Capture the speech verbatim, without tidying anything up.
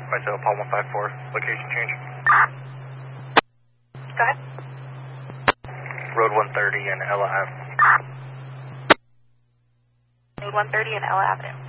Myself, Paul one five four, location change. Go ahead. Road one thirty and Ella Avenue. Road one thirty and Ella Avenue.